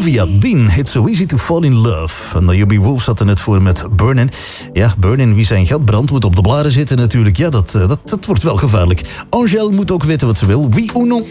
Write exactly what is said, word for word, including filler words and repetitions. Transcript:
Olivia Dean, It's So Easy To Fall In Love. En Naomi Wolf zat er net voor met Burnin. Ja, Burnin, wie zijn gat brandt, moet op de blaren zitten natuurlijk. Ja, dat, dat, dat wordt wel gevaarlijk. Angèle moet ook weten wat ze wil. Oui ou non?